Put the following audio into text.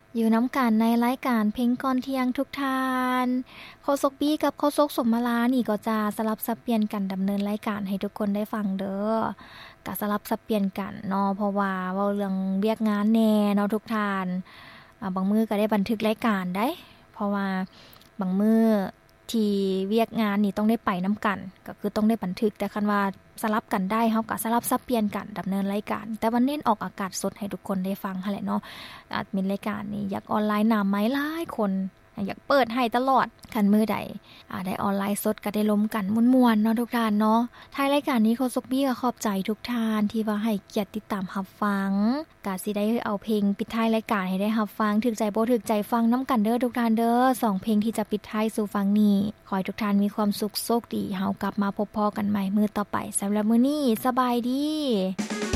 อยู่น้ำกันในรายการเพลงก่อนเที่ยงทุกทานโคซกบี้กับโคซกสมมาลานี่ก็จะสลับสับเปลี่ยนกันดำเนินรายการให้ทุกคนได้ฟังเด้อก็สลับสับเปลี่ยนกันเนาะเพราะว่าเว้าเรื่องเวียกงานแน่เนาะทุกทานบางมื้อก็ได้บันทึกรายการได้เพราะว่าบางมื้อที่เวียกงานนี่ต้องได้ไปน้ำกันก็คือต้องได้บันทึกแต่คันว่าสลับกันได้เฮาก็สลับสับเปลี่ยนกันดำเนินรายการแต่วันนี้ออกอากาศสดให้ทุกคนได้ฟังหั่นแหละเนาะอาจมีรายการนี่อยากออนไลน์นำไหมหลายคนอยากเปิดให้ตลอดคันมื้อใดได้ออนไลน์สดก็ได้ล้มกันม่วนๆเนาะทุกท่านเนาะท้ายรายการนี้โคซกบี้ก็ขอบใจทุกท่านที่ว่าให้เกียรติติดตามรับฟังก็สิได้เอาเพลงปิดท้ายรายการให้ได้รับฟังถึกใจบ่ถึกใจฟังนํกันเด้อทุกท่านเด้อ2เพลงที่จะปิดท้ายสู่ฟังนี้ขอให้ทุกท่านมีความสุขโชคดีเฮากลับมาพบพ้อกันใหม่มื้อต่อไปสำหรับมื้อนี้สบายดี